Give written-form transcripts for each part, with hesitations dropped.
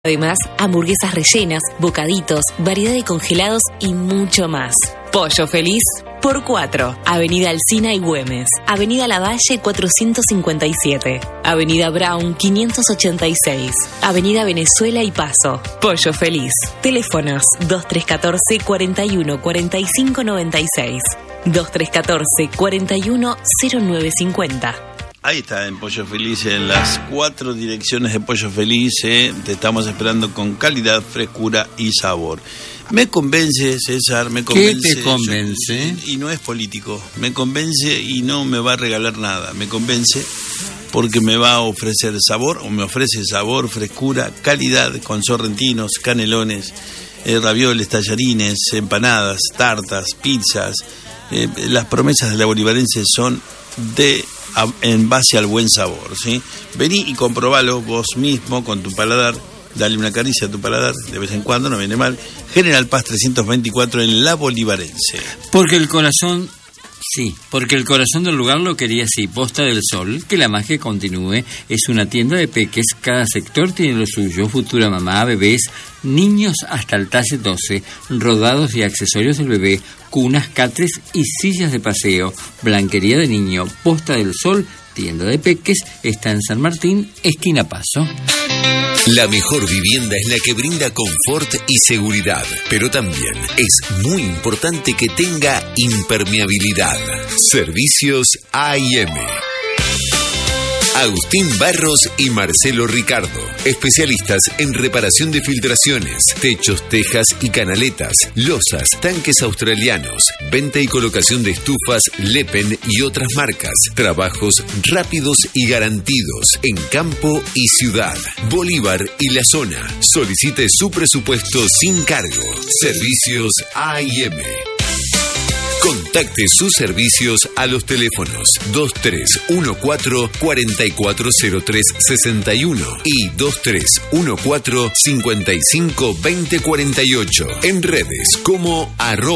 Además, hamburguesas rellenas, bocaditos, variedad de congelados y mucho más. Pollo Feliz por 4. Avenida Alsina y Güemes. Avenida Lavalle 457. Avenida Brown 586. Avenida Venezuela y Paso. Pollo Feliz. Teléfonos 2314 41 45 96. 2314 41 0950. Ahí está, en Pollo Feliz, en las 4 direcciones de Pollo Feliz, te estamos esperando con calidad, frescura y sabor. Me convence, César, me convence. ¿Qué te convence? Y no es político, me convence y no me va a regalar nada, me convence porque me va a ofrecer sabor, o me ofrece sabor, frescura, calidad, con sorrentinos, canelones, ravioles, tallarines, empanadas, tartas, pizzas. Las promesas de la Bolivarense son en base al buen sabor, ¿sí? Vení y comprobalo vos mismo con tu paladar, dale una caricia a tu paladar de vez en cuando, no viene mal. General Paz 324 en La Bolivarense. Porque el corazón del lugar lo quería así. Posta del Sol, que la magia continúe. Es una tienda de peques, cada sector tiene lo suyo. Futura mamá, bebés, niños hasta el talle 12, rodados y accesorios del bebé, cunas, catres y sillas de paseo. Blanquería de niño. Posta del Sol, tienda de peques, está en San Martín, esquina Paso. La mejor vivienda es la que brinda confort y seguridad, pero también es muy importante que tenga impermeabilidad. Servicios A&M. Agustín Barros y Marcelo Ricardo, especialistas en reparación de filtraciones, techos, tejas y canaletas, losas, tanques australianos, venta y colocación de estufas Lepen y otras marcas, trabajos rápidos y garantidos en campo y ciudad, Bolívar y la zona. Solicite su presupuesto sin cargo. Servicios A&M. Contacte sus servicios a los teléfonos 2314-440361 y 2314-552048. En redes como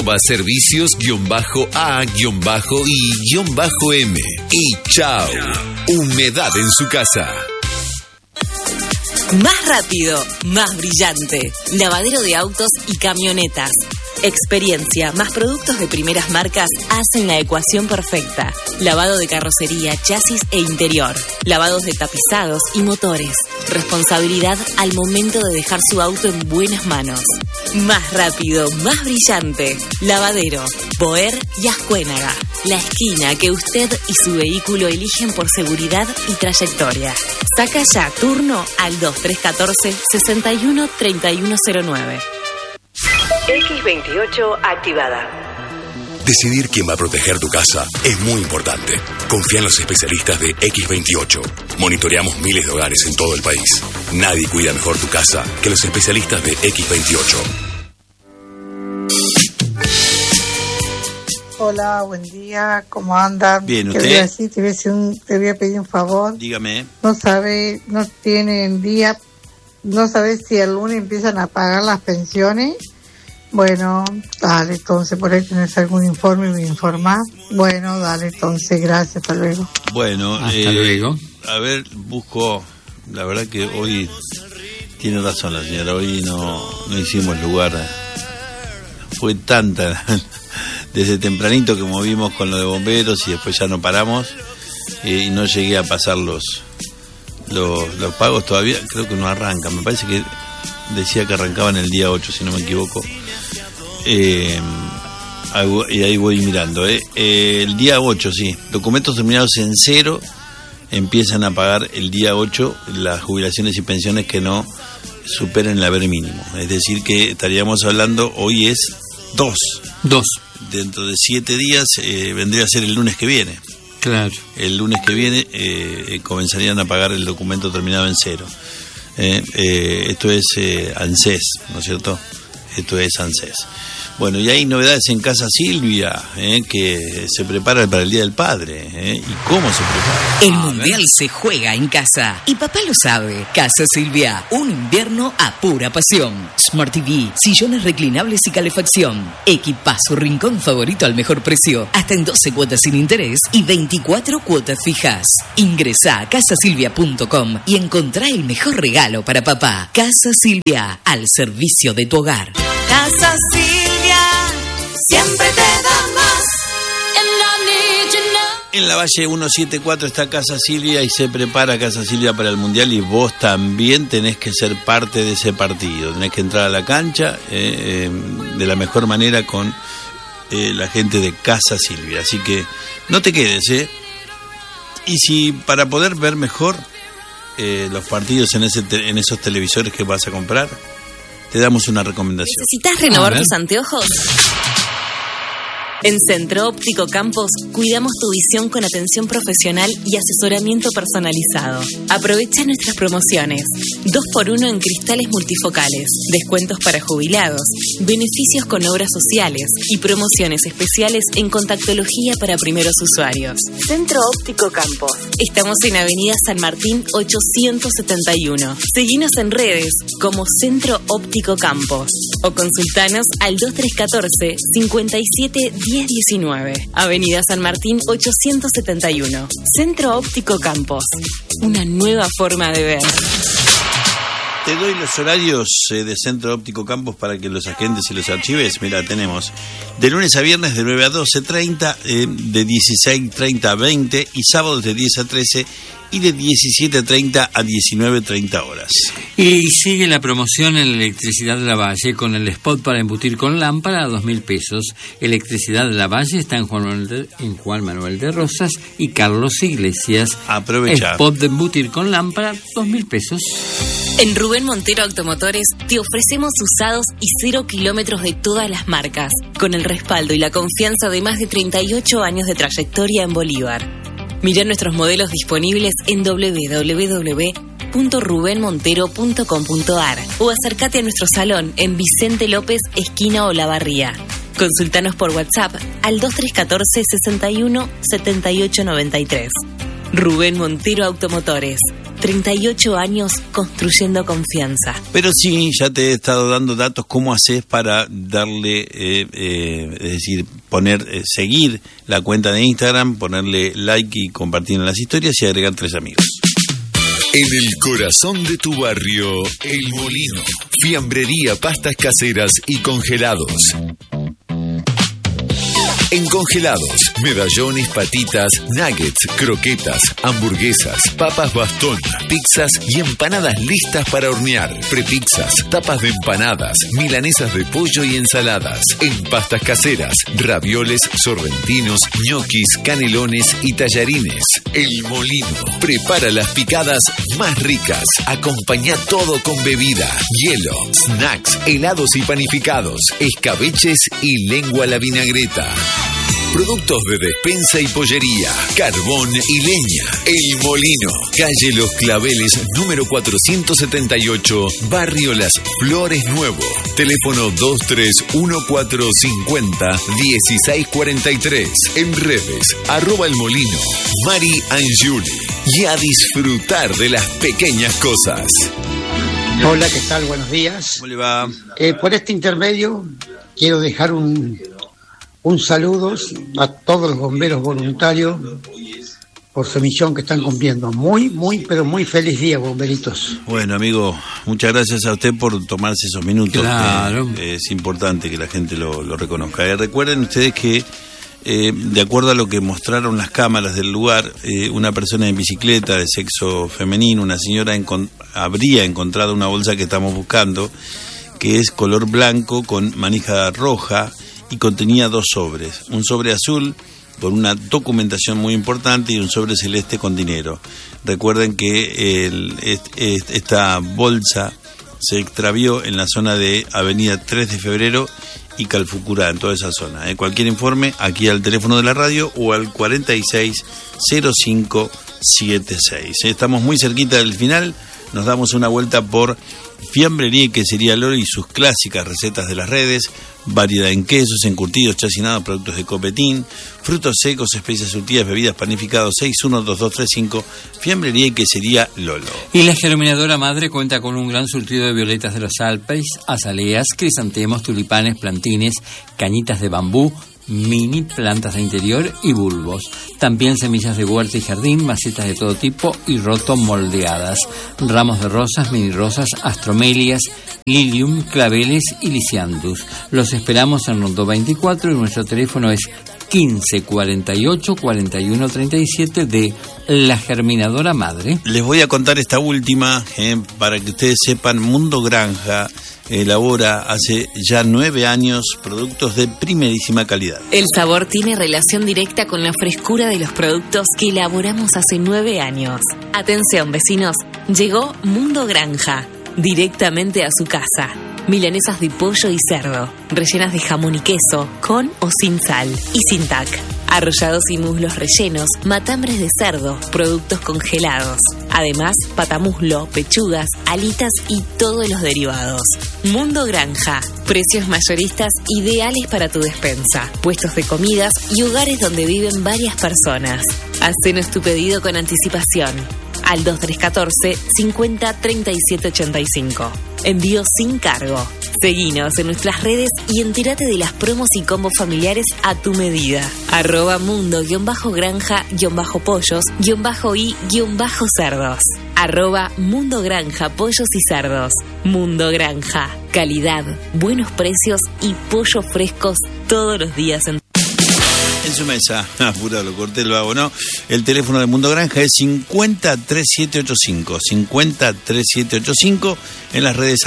@servicios_A_I_M. Y chao. Humedad en su casa. Más rápido, más brillante. Lavadero de autos y camionetas. Experiencia más productos de primeras marcas hacen la ecuación perfecta. Lavado de carrocería, chasis e interior. Lavados de tapizados y motores. Responsabilidad al momento de dejar su auto en buenas manos. Más rápido, más brillante. Lavadero, Boer y Ascuénaga. La esquina que usted y su vehículo eligen por seguridad y trayectoria. Saca ya turno al 2314-613109. X28 activada. Decidir quién va a proteger tu casa es muy importante. Confía en los especialistas de X28. Monitoreamos miles de hogares en todo el país. Nadie cuida mejor tu casa que los especialistas de X28. Hola, buen día, ¿cómo andan? Bien, ¿usted? Te voy a pedir un favor. Dígame. No tienen día, no sabes si el lunes empiezan a pagar las pensiones. Bueno, dale, entonces, por ahí tenés algún informe, me informás. Bueno, dale, entonces, gracias, hasta luego. Bueno, hasta luego. A ver, busco, la verdad que hoy tiene razón la señora, hoy no hicimos lugar, fue tanta, desde tempranito que movimos con lo de bomberos y después ya no paramos, y no llegué a pasar los pagos todavía, creo que no arrancan, me parece que decía que arrancaban el día 8, si no me equivoco. Y ahí voy mirando. El día 8, sí. Documentos terminados en 0 empiezan a pagar el día 8 las jubilaciones y pensiones que no superen el haber mínimo. Es decir, que estaríamos hablando, hoy es 2. Dentro de 7 días vendría a ser el lunes que viene. Claro. El lunes que viene comenzarían a pagar el documento terminado en 0. Esto es ANSES, ¿no es cierto? Esto es ANSES. Bueno, y hay novedades en Casa Silvia, que se prepara para el Día del Padre. ¿Y cómo se prepara? El Mundial se juega en casa. Y papá lo sabe. Casa Silvia, un invierno a pura pasión. Smart TV, sillones reclinables y calefacción. Equipazo, rincón favorito al mejor precio. Hasta en 12 cuotas sin interés y 24 cuotas fijas. Ingresá a casasilvia.com y encontrá el mejor regalo para papá. Casa Silvia, al servicio de tu hogar. Casa Silvia, siempre te da más. En la Valle 174 está Casa Silvia y se prepara Casa Silvia para el Mundial, y vos también tenés que ser parte de ese partido. Tenés que entrar a la cancha de la mejor manera con la gente de Casa Silvia. Así que no te quedes, Y si para poder ver mejor los partidos en esos televisores que vas a comprar, te damos una recomendación. ¿Necesitas renovar tus anteojos? En Centro Óptico Campos cuidamos tu visión con atención profesional y asesoramiento personalizado. Aprovecha nuestras promociones: 2x1 en cristales multifocales, descuentos para jubilados, beneficios con obras sociales y promociones especiales en contactología para primeros usuarios. Centro Óptico Campos. Estamos en Avenida San Martín 871. Seguinos en redes como Centro Óptico Campos o consultanos al 2314 57 1019. Avenida San Martín 871. Centro Óptico Campos. Una nueva forma de ver. Te doy los horarios de Centro Óptico Campos para que los agentes y los archives. Mira, tenemos de lunes a viernes de 9 a 12:30, de 16:30 a 20, y sábados de 10 a 13 y de 17:30 a 19:30 horas. Y sigue la promoción en Electricidad de la Valle con el spot para embutir con lámpara a 2.000 pesos. Electricidad de la Valle está en Juan Manuel de Rosas y Carlos Iglesias. Aprovecha. Spot de embutir con lámpara, 2.000 pesos. En Rubén Montero Automotores te ofrecemos usados y 0 kilómetros de todas las marcas, con el respaldo y la confianza de más de 38 años de trayectoria en Bolívar. Mirá nuestros modelos disponibles en www.rubenmontero.com.ar o acércate a nuestro salón en Vicente López, esquina Olavarría. Consultanos por WhatsApp al 2314 61 78 93. Rubén Montero Automotores. 38 años construyendo confianza. Pero sí, ya te he estado dando datos cómo haces para darle, es decir, seguir la cuenta de Instagram, ponerle like y compartir en las historias y agregar 3 amigos. En el corazón de tu barrio, El Molino. Fiambrería, pastas caseras y congelados. En congelados, medallones, patitas, nuggets, croquetas, hamburguesas, papas bastón, pizzas y empanadas listas para hornear. Prepizzas, tapas de empanadas, milanesas de pollo y ensaladas. En pastas caseras, ravioles, sorrentinos, ñoquis, canelones y tallarines. El Molino prepara las picadas más ricas. Acompaña todo con bebida, hielo, snacks, helados y panificados, escabeches y lengua a la vinagreta. Productos de despensa y pollería, carbón y leña. El Molino, calle Los Claveles, número 478, barrio Las Flores Nuevo. Teléfono 2314501643. En redes, @El Molino. Mari Angiuli. Y a disfrutar de las pequeñas cosas. Hola, ¿qué tal? Buenos días. ¿Cómo le va? Por este intermedio quiero dejar un saludo a todos los bomberos voluntarios por su misión que están cumpliendo. Pero muy feliz día, bomberitos. Bueno, amigo, muchas gracias a usted por tomarse esos minutos. Claro. Es importante que la gente lo reconozca. Recuerden ustedes que, de acuerdo a lo que mostraron las cámaras del lugar, una persona en bicicleta de sexo femenino, una señora, habría encontrado una bolsa que estamos buscando, que es color blanco con manija roja, y contenía 2 sobres, un sobre azul con una documentación muy importante y un sobre celeste con dinero. Recuerden que esta bolsa se extravió en la zona de Avenida 3 de Febrero y Calfucurá, en toda esa zona. Cualquier informe, aquí al teléfono de la radio o al 460576. Estamos muy cerquita del final. nos damos una vuelta por Fiambrería y Quesería Lolo y sus clásicas recetas de las redes, variedad en quesos, encurtidos, chacinados, productos de Copetín, frutos secos, especias surtidas, bebidas panificados. 612235, Fiambrería y Quesería Lolo. Y la Germinadora Madre cuenta con un gran surtido de violetas de los Alpes, azaleas, crisantemos, tulipanes, plantines, cañitas de bambú, mini plantas de interior y bulbos. También semillas de huerta y jardín, macetas de todo tipo y rotomoldeadas. Ramos de rosas, mini rosas, astromelias, lilium, claveles y lisiandus. Los esperamos en Rondó 24 y nuestro teléfono es 15 48 41 37 de La Germinadora Madre. Les voy a contar esta última, para que ustedes sepan. Mundo Granja elabora hace ya 9 años productos de primerísima calidad. El sabor tiene relación directa con la frescura de los productos que elaboramos hace 9 años. Atención, vecinos, llegó Mundo Granja, directamente a su casa. Milanesas de pollo y cerdo, rellenas de jamón y queso, con o sin sal y sin tac. Arrollados y muslos rellenos, matambres de cerdo, productos congelados. Además, patamuslo, pechugas, alitas y todos los derivados. Mundo Granja, precios mayoristas ideales para tu despensa, puestos de comidas y hogares donde viven varias personas. Hacenos tu pedido con anticipación al 2314 50 37 85. Envío sin cargo. Seguinos en nuestras redes y entérate de las promos y combos familiares a tu medida. @mundo-granja-pollos-y-cerdos. @mundo-granja pollos y cerdos. Mundo Granja. Calidad, buenos precios y pollo frescos todos los días en su mesa. Pura, lo corté, lo hago, ¿no? El teléfono de Mundo Granja es 503785. 503785. En las redes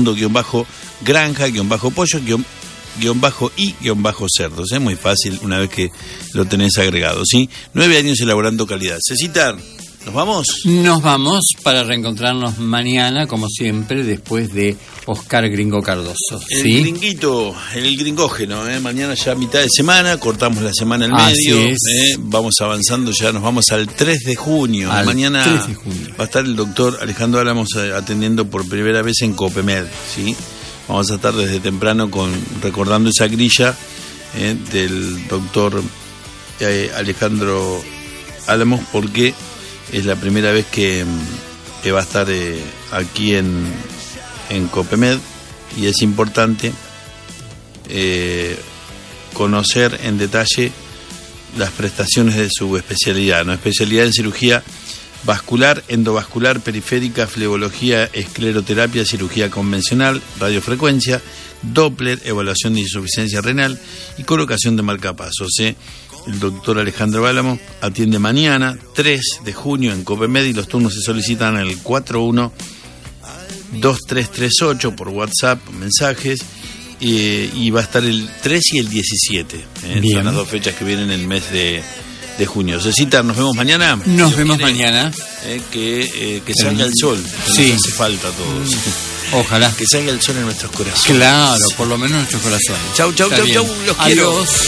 @mundo-granja-pollo-y-cerdos. Es muy fácil una vez que lo tenés agregado, ¿sí? 9 años elaborando calidad. Cecitar, ¿nos vamos? Nos vamos para reencontrarnos mañana, como siempre, después de Oscar Gringo Cardoso. ¿Sí? El gringuito, el gringógeno, mañana ya mitad de semana, cortamos la semana en medio, vamos avanzando, ya nos vamos al 3 de junio. Mañana 3 de junio. Va a estar el doctor Alejandro Álamos atendiendo por primera vez en Copemed, ¿sí? Vamos a estar desde temprano recordando esa grilla del doctor Alejandro Álamos, porque es la primera vez que va a estar aquí en Copemed, y es importante conocer en detalle las prestaciones de su especialidad, ¿no? Especialidad en cirugía vascular, endovascular, periférica, flebología, escleroterapia, cirugía convencional, radiofrecuencia, Doppler, evaluación de insuficiencia renal y colocación de marcapasos. El doctor Alejandro Álamo atiende mañana, 3 de junio, en Copemed, y los turnos se solicitan al 412338 por WhatsApp, mensajes, y va a estar el 3 y el 17. Son las 2 fechas que vienen en el mes de junio. Cecita, ¿nos vemos mañana? Nos vemos mañana. Que salga el sol, que sí. nos hace falta a todos. Ojalá. Que salga el sol en nuestros corazones. Claro, por lo menos en nuestros corazones. Chau, los quiero. Adiós.